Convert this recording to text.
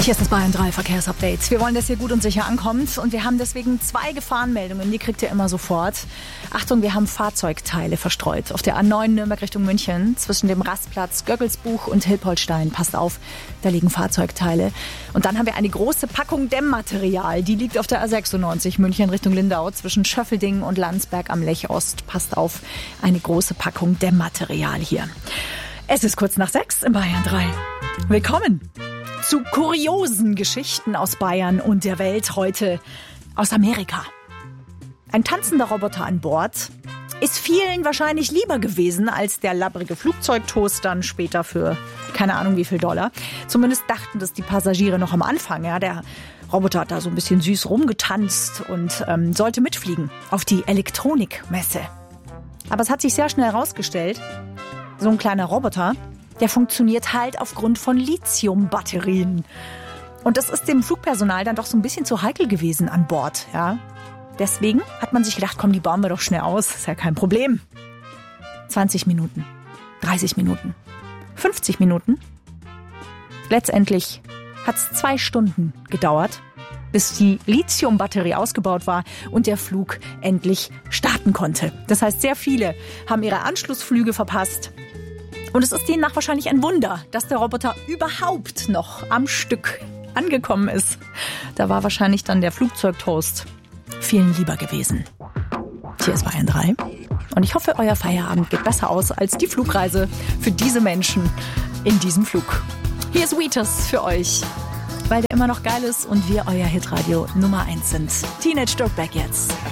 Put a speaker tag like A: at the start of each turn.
A: Hier ist das Bayern 3 Verkehrsupdate. Wir wollen, dass ihr gut und sicher ankommt und wir haben deswegen 2 Gefahrenmeldungen, die kriegt ihr immer sofort. Achtung, wir haben Fahrzeugteile verstreut auf der A9 Nürnberg Richtung München zwischen dem Rastplatz Göggelsbuch und Hilpoltstein. Passt auf, da liegen Fahrzeugteile. Und dann haben wir eine große Packung Dämmmaterial, die liegt auf der A96 München Richtung Lindau zwischen Schöffelding und Landsberg am Lech Ost. Passt auf, eine große Packung Dämmmaterial hier. Es ist kurz nach 6 im Bayern 3. Willkommen zu kuriosen Geschichten aus Bayern und der Welt, heute aus Amerika. Ein tanzender Roboter an Bord ist vielen wahrscheinlich lieber gewesen als der labbrige Flugzeugtoast dann später für keine Ahnung wie viel $. Zumindest dachten das die Passagiere noch am Anfang. Ja, der Roboter hat da so ein bisschen süß rumgetanzt und sollte mitfliegen auf die Elektronikmesse. Aber es hat sich sehr schnell herausgestellt, so ein kleiner Roboter, der funktioniert halt aufgrund von Lithium-Batterien. Und das ist dem Flugpersonal dann doch so ein bisschen zu heikel gewesen an Bord. Ja. Deswegen hat man sich gedacht, komm, die bauen wir doch schnell aus, ist ja kein Problem. 20 Minuten, 30 Minuten, 50 Minuten. Letztendlich hat es 2 Stunden gedauert, bis die Lithium-Batterie ausgebaut war und der Flug endlich starten konnte. Das heißt, sehr viele haben ihre Anschlussflüge verpasst. Und es ist demnach wahrscheinlich ein Wunder, dass der Roboter überhaupt noch am Stück angekommen ist. Da war wahrscheinlich dann der Flugzeugtoast vielen lieber gewesen. Hier ist Bayern 3. Und ich hoffe, euer Feierabend geht besser aus als die Flugreise für diese Menschen in diesem Flug. Hier ist Wheatus für euch, weil der immer noch geil ist und wir euer Hitradio Nummer 1 sind. Teenage Dirtbag jetzt.